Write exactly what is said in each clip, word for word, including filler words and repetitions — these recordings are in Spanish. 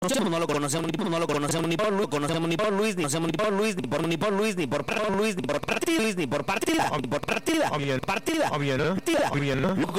conocemos, no lo conocemos, ni por, no lo conocemos ni por Luis, conocemos ni por Luis, ni conocemos ni por Luis, ni por ni por Luis, ni por Luis, ni por partida, ni por partida, ni por partida, partida, partida, lo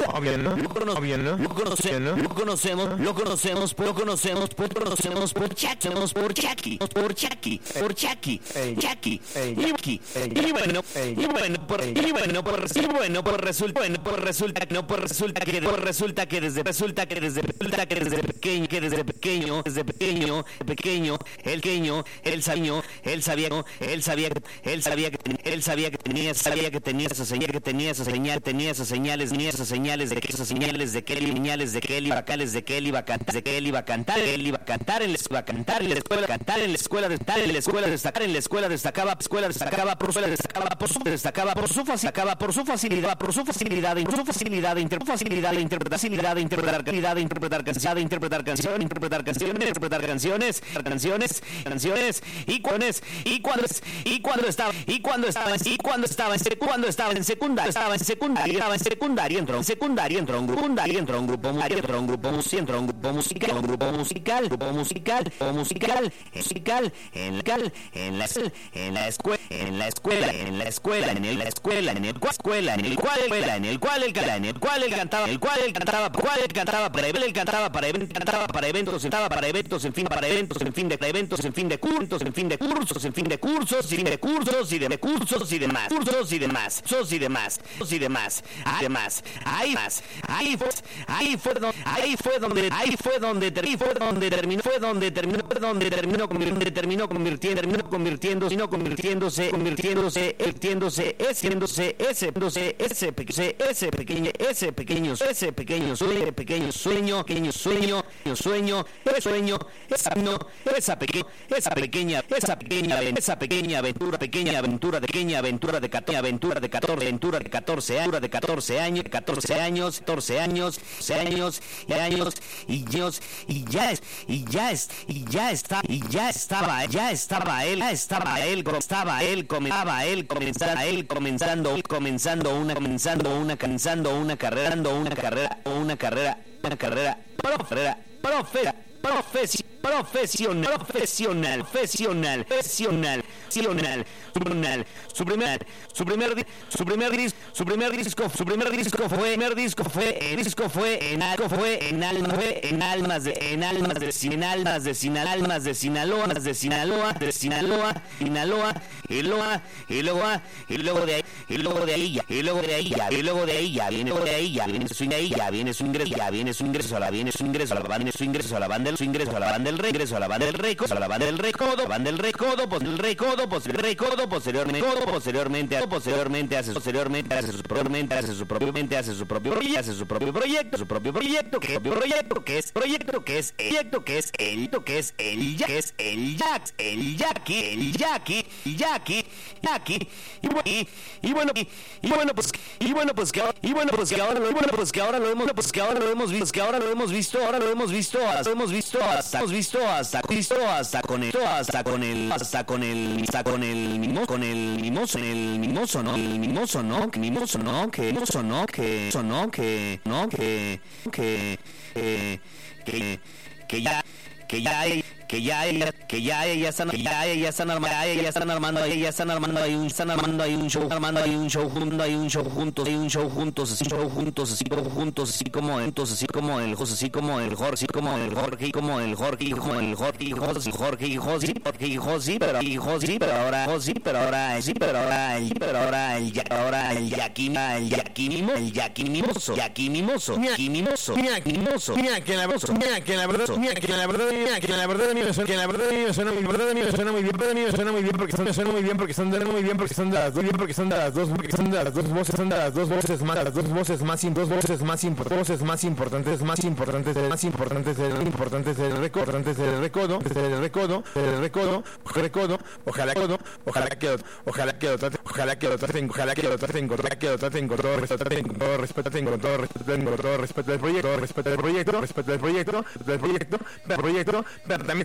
conocemos, lo conocemos, lo conocemos, lo conocemos, lo conocemos por Chucky, por Chucky, por Chucky, por Chucky, Chucky, Chucky, y bueno, y bueno, por y bueno, por y bueno, por resulta, bueno, por resulta que no, por resulta que por resulta que desde resulta que desde resulta que desde pequeño, que desde pequeño, desde pequeño, pequeño, el pequeño, él sabía, él sabía, él sabía, él sabía que él sabía que tenía, sabía que tenía esa señal, que tenía esa señal, tenía esas señales, tenía esas señales de que esas señales de que él, señales de que él iba a cantar, de que él iba a cantar, de que él iba a cantar, él iba a cantar, él iba a cantar en la escuela, cantar en la escuela, destacar en la escuela, destacar en la escuela, destacaba, escuela destacaba por su destacaba por su destacaba por su facilidad, por su facilidad, por su facilidad, por su facilidad de interpretar, facilidad de interpretar, facilidad de interpretar, calidad de interpretar canción, de interpretar canción, interpretar canciones, interpretar canciones, canciones, canciones y cuando y cuando y cuando estaba y cuando estaba y cuando estaba en cuando estaba en secundaria, estaba en secundaria, estaba en secundaria, entró en secundaria, entró un grupo, secundaria, entró un grupo, entró un grupo musical, entró un grupo musical, un grupo musical, grupo musical, grupo musical, musical, en la en la en la escuela, en la escuela, en la escuela, en la escuela, en el escuela, en el cual en el cual el en el cual él cantaba, el cual él cantaba, cual él cantaba para él cantaba para eventos, cantaba para eventos, cantaba para eventos, en fin, para eventos, en fin de eventos, en fin de cursos, en fin de cursos, en fin de cursos, y de cursos y de cursos y demás, cursos y demás, cursos y demás, cursos y demás, además, ahí más, ahí fue, ahí fue donde, ahí fue donde, ahí fue donde, ahí fue donde terminó, fue donde terminó, fue donde terminó, donde terminó convirtiendo, terminó convirtiéndose, sino convirtiéndose, convirtiéndose, convirtiéndose, ese, ese, ese, ese, ese pequeño, ese pequeño, ese pequeño sueño, pequeño sueño, pequeño sueño, sueño, ese sueño, esa no, esa pequeña, esa pequeña, esa pequeña, esa pequeña aventura, pequeña aventura, pequeña aventura de catorce, aventura de catorce, aventura de catorce años, de catorce años, catorce años, catorce años, años, y años, y Dios, y ya es, y ya es, y ya está, y ya estaba, ya estaba él, ya estaba él, estaba él, comenzaba él, comenzaba él, comenzando, comenzando una, comenzando una, comenzando una carrera, una carrera, una carrera, una carrera, profera, profera, profesi, profesional, profesional, profesional, profesional, profesional, profesional, su primer, su primer, su primer disco, su primer disco, su primer disco fue, primer disco fue, el disco fue en algo, fue en alma, fue en almas de, en almas de, en almas de Sinaloa, almas de Sinaloa, de Sinaloa, de Sinaloa, Sinaloa, y luego, y luego, y luego de ahí, y luego de ahí, y luego de ahí, y luego de ahí, ya viene, de ahí, ya viene su ingreso, ya viene su ingreso, ya viene su ingreso, la viene su ingreso, la banda, su ingreso a la banda, su ingreso a la banda del regreso, a la banda del recodo, a la banda del recodo, banda del recodo, pues el recodo, pues el recodo, posteriormente, posteriormente, posteriormente hace, posteriormente hace su propiamente hace su propiamente hace su propio proyecto, hace su propio proyecto, su propio proyecto, que propio proyecto, que es proyecto, que es proyecto, que es el, que es el, que es el Jack, el Jackie, el Jackie, el Jackie, Jackie, y bueno, y, y bueno, y, y bueno, pues, y bueno, pues que ahora, y bueno, pues que ahora lo, bueno, pues que ahora lo hemos, pues que ahora lo hemos visto, que ahora lo hemos visto, ahora lo hemos visto, hasta hemos visto, hasta hemos visto, hasta visto, hasta con el, hasta con el, hasta con el, hasta con el mimoso, con el mimoso, el mimoso, ¿no? El mimoso, ¿no? Que mimoso, ¿no? Que mimoso, ¿no? Que eso, ¿no? Que, no, que, que, que, que, que ya, que ya hay, que ya hay, que ya hay, ya están, que ya hay, ya están armando, ya están armando, ya están armando, hay un, están armando, hay un show, armando, hay un show junto, hay un show juntos, hay un show juntos, así, show juntos, así como juntos, así como juntos, así como el José, así como el Jorge, así como el Jorge, como el Jorge, como el Jorge, José, Jorge, José, Jorge, José, pero José, pero ahora José, pero ahora sí, pero ahora el, pero ahora el, ahora el Yaquima, el Yaquimimo, el Yaquimimoso, Yaquimimoso, Yaquimimoso, Yaquimimoso, mira que la verdad, mira que la verdad, mira que la verdad, mira que la verdad me suena, que la verdad me suena muy, verdad me suena muy bien, verdad me suena muy bien porque son, suena muy bien porque son, de, muy bien porque son de las dos, bien porque son de las dos, porque son de las dos voces, son de las dos voces más, las dos voces más, dos voces más importantes, voces más importantes, más importantes, más importantes, importantes del recodo, importantes del recodo, del recodo, del recodo, recodo, ojalá que, ojalá que, ojalá que, ojalá que lo traten, ojalá que lo traten, ojalá que lo traten con todo respeto, con todo respeto, con todo respeto, con todo respeto del proyecto, respeto del proyecto, respeto del proyecto, del proyecto, del proyecto, también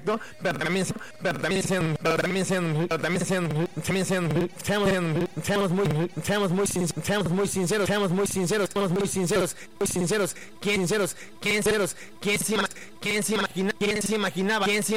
correcto, pero también, pero también, pero también, pero también, también, seamos, seamos muy, seamos muy, seamos muy sinceros, seamos muy sinceros, seamos muy sinceros, muy sinceros, quién sinceros, quién sinceros, quién se, quién se imagina, quién se imaginaba, quién se